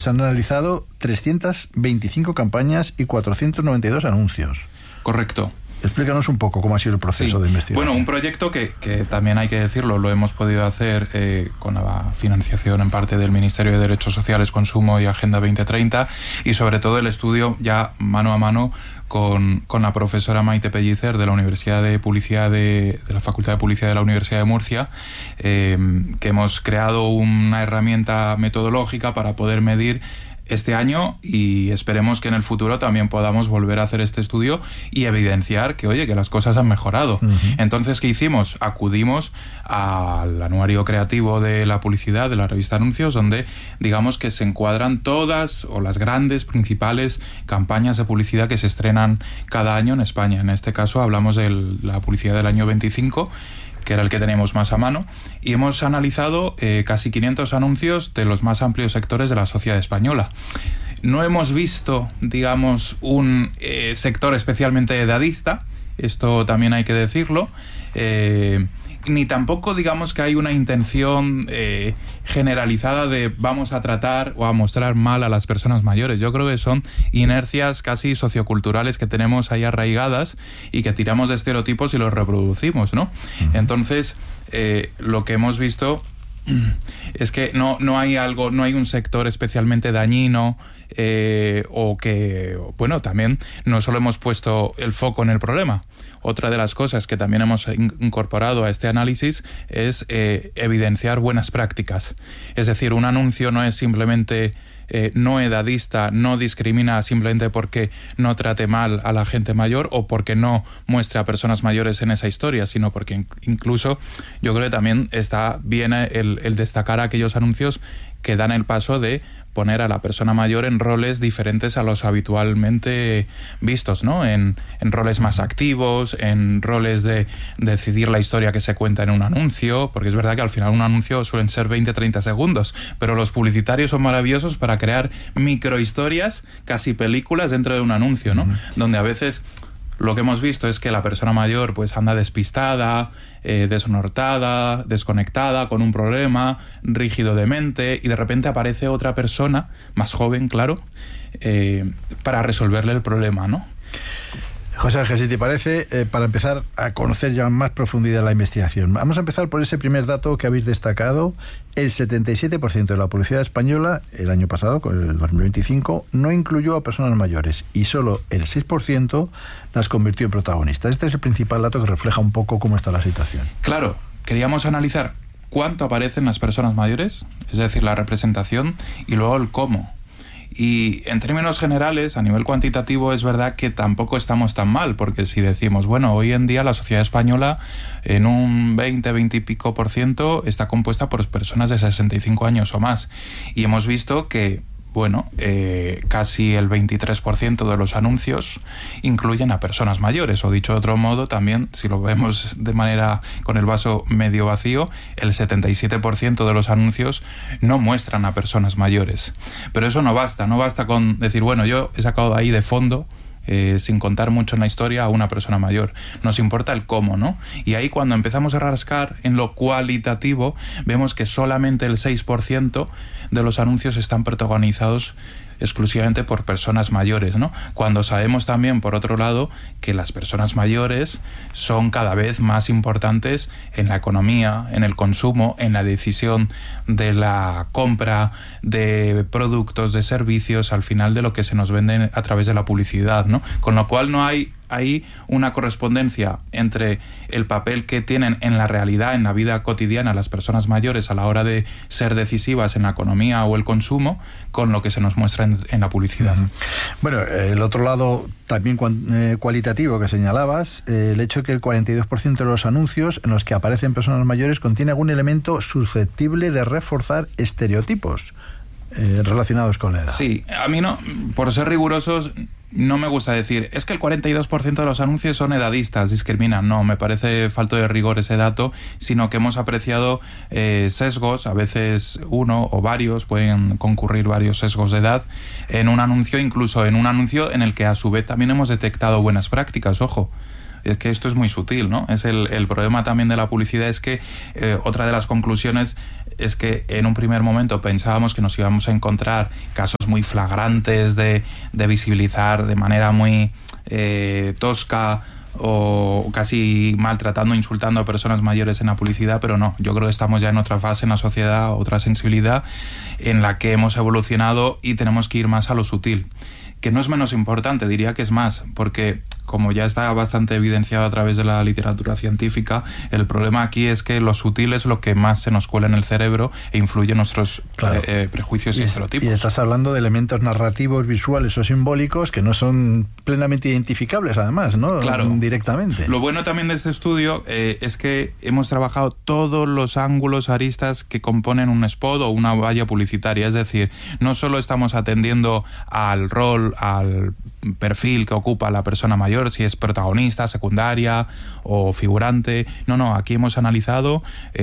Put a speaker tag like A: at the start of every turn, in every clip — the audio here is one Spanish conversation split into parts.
A: se han analizado 325 campañas y 492 anuncios.
B: Correcto.
A: Explícanos un poco cómo ha sido el proceso de investigación.
B: Bueno, un proyecto que también hay que decirlo, lo hemos podido hacer con la financiación en parte del Ministerio de Derechos Sociales, Consumo y Agenda 2030, y sobre todo el estudio ya mano a mano con la profesora Maite Pellicer de la Universidad de Publicidad de la Facultad de Publicidad de la Universidad de Murcia, que hemos creado una herramienta metodológica para poder medir este año, y esperemos que en el futuro también podamos volver a hacer este estudio y evidenciar que, oye, que las cosas han mejorado. Entonces, ¿qué hicimos? Acudimos al anuario creativo de la publicidad de la revista Anuncios, donde digamos que se encuadran todas o las grandes principales campañas de publicidad que se estrenan cada año en España. En este caso hablamos de la publicidad del año 25, que era el que teníamos más a mano, y hemos analizado casi 500 anuncios de los más amplios sectores de la sociedad española. No hemos visto, digamos, un sector especialmente edadista, esto también hay que decirlo, ni tampoco, digamos, que hay una intención generalizada de vamos a tratar o a mostrar mal a las personas mayores. Yo creo que son inercias casi socioculturales que tenemos ahí arraigadas y que tiramos de estereotipos y los reproducimos, ¿no? Entonces, lo que hemos visto es que no hay un sector especialmente dañino, o que, bueno, también no solo hemos puesto el foco en el problema. Otra de las cosas que también hemos incorporado a este análisis es evidenciar buenas prácticas. Es decir, un anuncio no es simplemente no edadista, no discrimina simplemente porque no trate mal a la gente mayor o porque no muestre a personas mayores en esa historia, sino porque incluso yo creo que también está bien el destacar aquellos anuncios que dan el paso de poner a la persona mayor en roles diferentes a los habitualmente vistos, ¿no? En roles más activos, en roles de decidir la historia que se cuenta en un anuncio, porque es verdad que al final un anuncio suelen ser 20-30 segundos, pero los publicitarios son maravillosos para crear microhistorias, casi películas dentro de un anuncio, ¿no? Donde a veces lo que hemos visto es que la persona mayor pues anda despistada, desnortada, desconectada, con un problema, rígido de mente, y de repente aparece otra persona, más joven, claro, para resolverle el problema, ¿no?
A: José Ángel, si te parece, para empezar a conocer ya en más profundidad la investigación, vamos a empezar por ese primer dato que habéis destacado. El 77% de la publicidad española el año pasado, con el 2025, no incluyó a personas mayores y solo el 6% las convirtió en protagonistas. Este es el principal dato que refleja un poco cómo está la situación.
B: Claro, queríamos analizar cuánto aparecen las personas mayores, es decir, la representación, y luego el cómo. Y en términos generales, a nivel cuantitativo, es verdad que tampoco estamos tan mal, porque si decimos, bueno, hoy en día la sociedad española en un 20 y pico % está compuesta por personas de 65 años o más. Y hemos visto que, bueno, casi el 23% de los anuncios incluyen a personas mayores, o dicho de otro modo, también, si lo vemos de manera con el vaso medio vacío, el 77% de los anuncios no muestran a personas mayores. Pero eso no basta con decir, bueno, yo he sacado ahí de fondo, sin contar mucho en la historia, a una persona mayor. Nos importa el cómo, ¿no? Y ahí, cuando empezamos a rascar en lo cualitativo, vemos que solamente el 6% de los anuncios están protagonizados exclusivamente por personas mayores, ¿no? Cuando sabemos también, por otro lado, que las personas mayores son cada vez más importantes en la economía, en el consumo, en la decisión de la compra de productos, de servicios, al final de lo que se nos vende a través de la publicidad, ¿no? Con lo cual no hay ahí una correspondencia entre el papel que tienen en la realidad, en la vida cotidiana, las personas mayores a la hora de ser decisivas en la economía o el consumo, con lo que se nos muestra en la publicidad.
A: Bueno, el otro lado también cualitativo que señalabas, el hecho que el 42% de los anuncios en los que aparecen personas mayores contiene algún elemento susceptible de reforzar estereotipos relacionados con la edad.
B: Sí, a mí no, por ser rigurosos, no me gusta decir, es que el 42% de los anuncios son edadistas, discriminan. No, me parece falto de rigor ese dato, sino que hemos apreciado sesgos, a veces uno o varios, pueden concurrir varios sesgos de edad en un anuncio, incluso en un anuncio en el que a su vez también hemos detectado buenas prácticas, ojo. Es que esto es muy sutil, ¿no? Es el problema también de la publicidad, es que otra de las conclusiones es que en un primer momento pensábamos que nos íbamos a encontrar casos muy flagrantes de visibilizar de manera muy tosca o casi maltratando, insultando a personas mayores en la publicidad, pero no, yo creo que estamos ya en otra fase en la sociedad, otra sensibilidad en la que hemos evolucionado y tenemos que ir más a lo sutil, que no es menos importante, diría que es más, porque como ya está bastante evidenciado a través de la literatura científica, el problema aquí es que lo sutil es lo que más se nos cuela en el cerebro e influye en nuestros prejuicios y estereotipos.
A: Y estás hablando de elementos narrativos, visuales o simbólicos que no son plenamente identificables, además, ¿no?
B: Claro.
A: Directamente.
B: Lo bueno también de este estudio es que hemos trabajado todos los ángulos, aristas que componen un spot o una valla publicitaria. Es decir, no solo estamos atendiendo al rol, al perfil que ocupa la persona mayor, si es protagonista, secundaria o figurante. No, aquí hemos analizado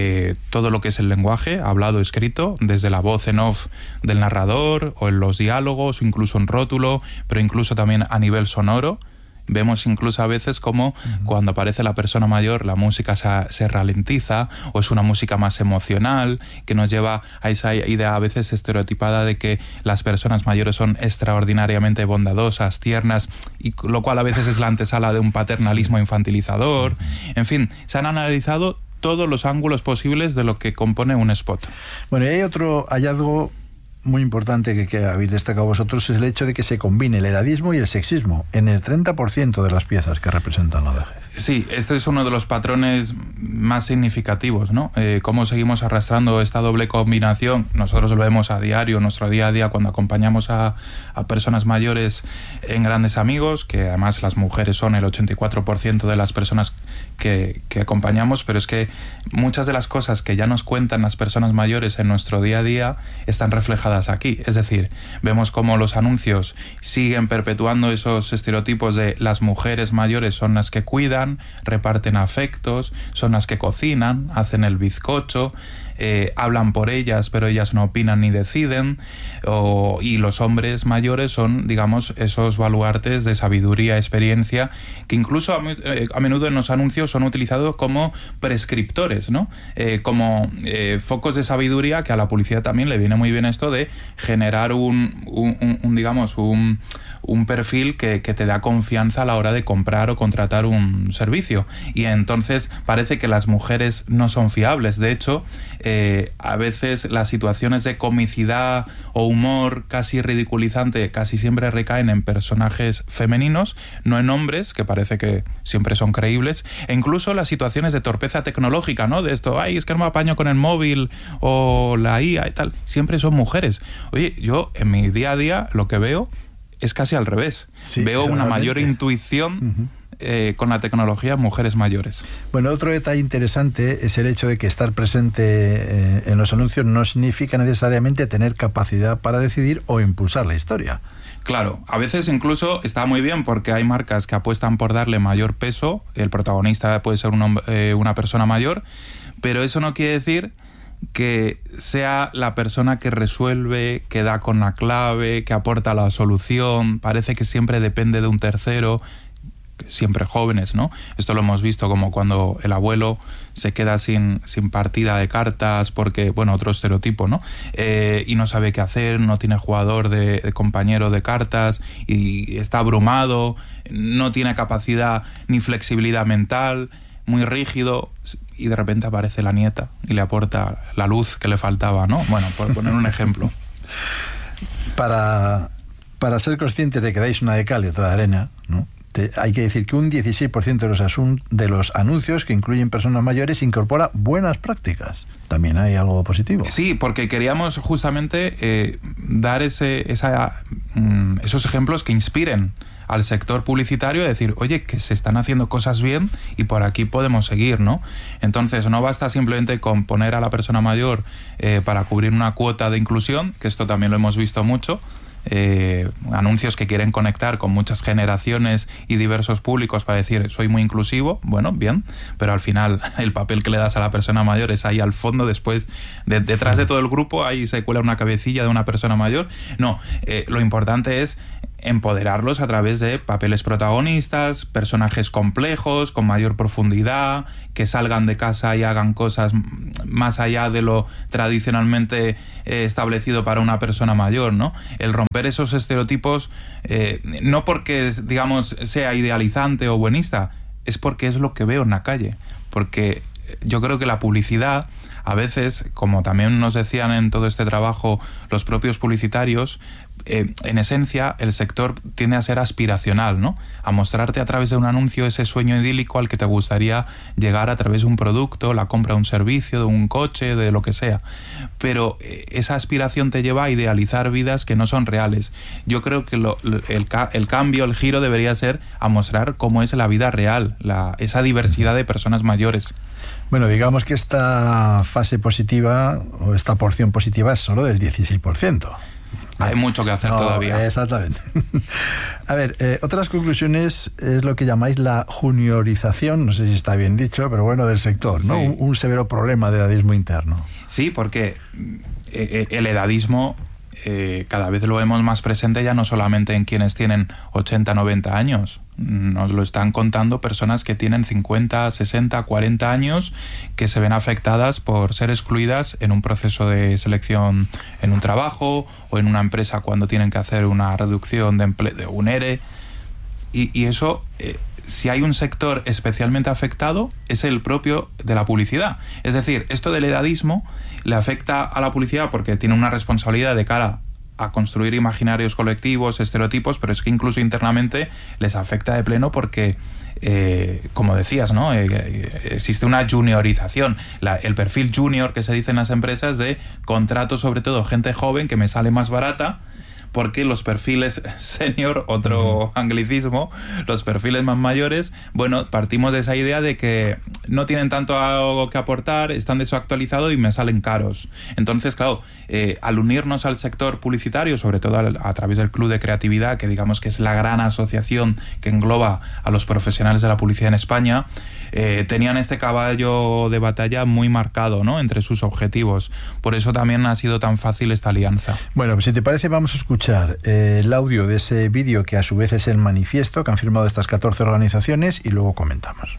B: todo lo que es el lenguaje, hablado, escrito, desde la voz en off del narrador o en los diálogos o incluso en rótulo, pero incluso también a nivel sonoro. Vemos incluso a veces como cuando aparece la persona mayor la música se ralentiza o es una música más emocional que nos lleva a esa idea a veces estereotipada de que las personas mayores son extraordinariamente bondadosas, tiernas, y lo cual a veces es la antesala de un paternalismo infantilizador. En fin, se han analizado todos los ángulos posibles de lo que compone un spot.
A: Bueno, y hay otro hallazgo muy importante que habéis destacado vosotros, es el hecho de que se combine el edadismo y el sexismo en el 30% de las piezas que representan la vejez.
B: Sí, este es uno de los patrones más significativos, ¿no? Cómo seguimos arrastrando esta doble combinación. Nosotros lo vemos a diario, nuestro día a día, cuando acompañamos a personas mayores en Grandes Amigos, que además las mujeres son el 84% de las personas que acompañamos, pero es que muchas de las cosas que ya nos cuentan las personas mayores en nuestro día a día están reflejadas aquí. Es decir, vemos cómo los anuncios siguen perpetuando esos estereotipos de las mujeres mayores son las que cuidan, reparten afectos, son las que cocinan, hacen el bizcocho, hablan por ellas, pero ellas no opinan ni deciden, y los hombres mayores son, digamos, esos baluartes de sabiduría, experiencia, que incluso a menudo en los anuncios son utilizados como prescriptores, ¿no? Como focos de sabiduría, que a la publicidad también le viene muy bien esto de generar un perfil que te da confianza a la hora de comprar o contratar un servicio. Y entonces parece que las mujeres no son fiables. De hecho, a veces las situaciones de comicidad o humor casi ridiculizante casi siempre recaen en personajes femeninos, no en hombres, que parece que siempre son creíbles. E incluso las situaciones de torpeza tecnológica, ¿no? De esto, es que no me apaño con el móvil o la IA y tal, siempre son mujeres. Oye, yo en mi día a día lo que veo es casi al revés. Sí, veo una mayor intuición con la tecnología en mujeres mayores.
A: Bueno, otro detalle interesante es el hecho de que estar presente en los anuncios no significa necesariamente tener capacidad para decidir o impulsar la historia.
B: Claro, a veces incluso está muy bien porque hay marcas que apuestan por darle mayor peso, el protagonista puede ser una persona mayor, pero eso no quiere decir que sea la persona que resuelve, que da con la clave, que aporta la solución. Parece que siempre depende de un tercero, siempre jóvenes, ¿no? Esto lo hemos visto como cuando el abuelo se queda sin partida de cartas porque, bueno, otro estereotipo, ¿no? Y no sabe qué hacer, no tiene jugador de compañero de cartas y está abrumado, no tiene capacidad ni flexibilidad mental, muy rígido, y de repente aparece la nieta y le aporta la luz que le faltaba, ¿no? Bueno, por poner un ejemplo.
A: Para ser conscientes de que dais una de cal y otra de arena, ¿no? Hay que decir que un 16% de los anuncios que incluyen personas mayores incorpora buenas prácticas. También hay algo positivo.
B: Sí, porque queríamos justamente dar esos ejemplos que inspiren al sector publicitario, de decir, oye, que se están haciendo cosas bien y por aquí podemos seguir, ¿no? Entonces no basta simplemente con poner a la persona mayor para cubrir una cuota de inclusión, que esto también lo hemos visto mucho, anuncios que quieren conectar con muchas generaciones y diversos públicos para decir soy muy inclusivo, bueno, bien, pero al final el papel que le das a la persona mayor es ahí al fondo, después detrás de todo el grupo ahí se cuela una cabecilla de una persona mayor. No, lo importante es empoderarlos a través de papeles protagonistas, personajes complejos, con mayor profundidad, que salgan de casa y hagan cosas más allá de lo tradicionalmente establecido para una persona mayor, ¿no? El romper esos estereotipos, no porque, digamos, sea idealizante o buenista, es porque es lo que veo en la calle. Porque yo creo que la publicidad, a veces, como también nos decían en todo este trabajo los propios publicitarios, en esencia el sector tiende a ser aspiracional, ¿no? A mostrarte a través de un anuncio ese sueño idílico al que te gustaría llegar a través de un producto, la compra de un servicio, de un coche, de lo que sea. Pero esa aspiración te lleva a idealizar vidas que no son reales. Yo creo que el cambio, el giro debería ser a mostrar cómo es la vida real, esa diversidad de personas mayores.
A: Bueno, digamos que esta fase positiva o esta porción positiva es solo del 16%.
B: Hay mucho que hacer todavía.
A: Exactamente. A ver, otras conclusiones es lo que llamáis la juniorización, no sé si está bien dicho, pero bueno, del sector, ¿no? Sí. Un severo problema de edadismo interno.
B: Sí, porque el edadismo cada vez lo vemos más presente ya no solamente en quienes tienen 80, 90 años. Nos lo están contando personas que tienen 50, 60, 40 años que se ven afectadas por ser excluidas en un proceso de selección en un trabajo o en una empresa cuando tienen que hacer una reducción de empleo, de un ERE. Y eso, si hay un sector especialmente afectado, es el propio de la publicidad. Es decir, esto del edadismo le afecta a la publicidad porque tiene una responsabilidad de cara a construir imaginarios colectivos, estereotipos, pero es que incluso internamente les afecta de pleno porque, como decías, ¿no? Existe una juniorización. El perfil junior que se dice en las empresas de contrato, sobre todo gente joven que me sale más barata, porque los perfiles senior, otro anglicismo, los perfiles más mayores, bueno, partimos de esa idea de que no tienen tanto algo que aportar, están desactualizados y me salen caros. Entonces, claro, al unirnos al sector publicitario, sobre todo a través del Club de Creatividad, que digamos que es la gran asociación que engloba a los profesionales de la publicidad en España, tenían este caballo de batalla muy marcado, ¿no?, entre sus objetivos. Por eso también ha sido tan fácil esta alianza.
A: Bueno, pues si te parece vamos a escuchar el audio de ese vídeo que a su vez es el manifiesto que han firmado estas 14 organizaciones y luego comentamos.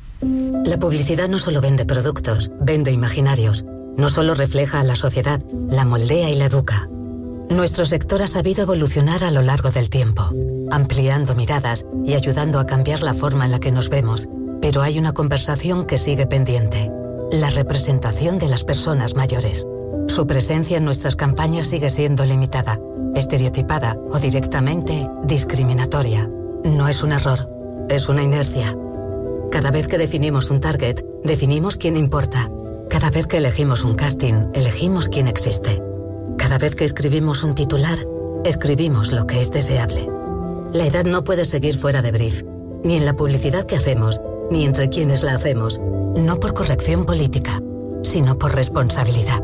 C: La publicidad no solo vende productos, vende imaginarios. No solo refleja a la sociedad, la moldea y la educa. Nuestro sector ha sabido evolucionar a lo largo del tiempo, ampliando miradas y ayudando a cambiar la forma en la que nos vemos. Pero hay una conversación que sigue pendiente: la representación de las personas mayores. Su presencia en nuestras campañas sigue siendo limitada, estereotipada o directamente discriminatoria. No es un error, es una inercia. Cada vez que definimos un target, definimos quién importa. Cada vez que elegimos un casting, elegimos quién existe. Cada vez que escribimos un titular, escribimos lo que es deseable. La edad no puede seguir fuera de brief, ni en la publicidad que hacemos, ni entre quienes la hacemos, no por corrección política, sino por responsabilidad.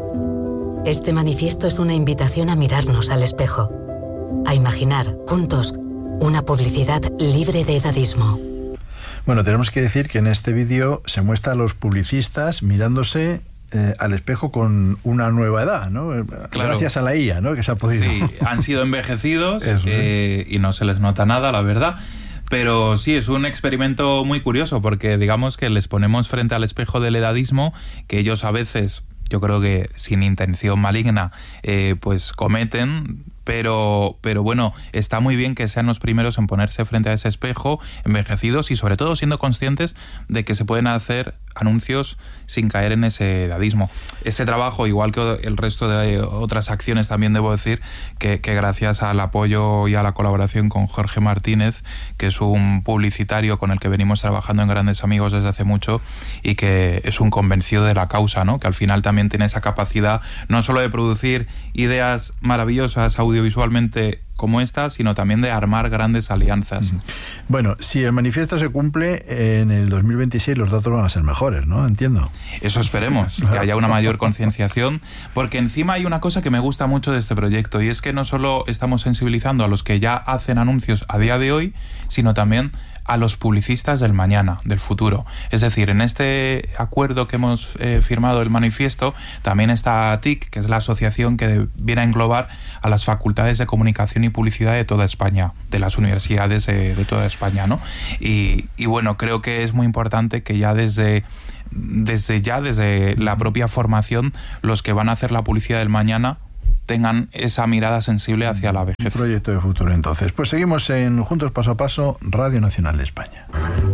C: Este manifiesto es una invitación a mirarnos al espejo, a imaginar, juntos, una publicidad libre de edadismo.
A: Bueno, tenemos que decir que en este vídeo se muestra a los publicistas mirándose al espejo con una nueva edad, ¿no? Claro. Gracias a la IA, ¿no?, que se ha podido...
B: Sí, han sido envejecidos y no se les nota nada, la verdad. Pero sí, es un experimento muy curioso porque digamos que les ponemos frente al espejo del edadismo que ellos a veces, yo creo que sin intención maligna, pues cometen, pero bueno, está muy bien que sean los primeros en ponerse frente a ese espejo, envejecidos y sobre todo siendo conscientes de que se pueden hacer anuncios sin caer en ese edadismo. Este trabajo, igual que el resto de otras acciones, también debo decir que gracias al apoyo y a la colaboración con Jorge Martínez, que es un publicitario con el que venimos trabajando en Grandes Amigos desde hace mucho y que es un convencido de la causa, ¿no?, que al final también tiene esa capacidad no solo de producir ideas maravillosas audiovisualmente como esta, sino también de armar grandes alianzas.
A: Bueno, si el manifiesto se cumple, en el 2026 los datos van a ser mejores, ¿no? Entiendo.
B: Eso esperemos, que haya una mayor concienciación, porque encima hay una cosa que me gusta mucho de este proyecto, y es que no solo estamos sensibilizando a los que ya hacen anuncios a día de hoy, sino también a los publicistas del mañana, del futuro. Es decir, en este acuerdo que hemos firmado, el manifiesto, también está ATIC, que es la asociación que viene a englobar a las facultades de comunicación y publicidad de toda España, de las universidades de toda España, ¿no? Y bueno, creo que es muy importante que ya desde la propia formación, los que van a hacer la publicidad del mañana tengan esa mirada sensible hacia la vejez.
A: Un proyecto de futuro, entonces. Pues seguimos en Juntos Paso a Paso, Radio Nacional de España.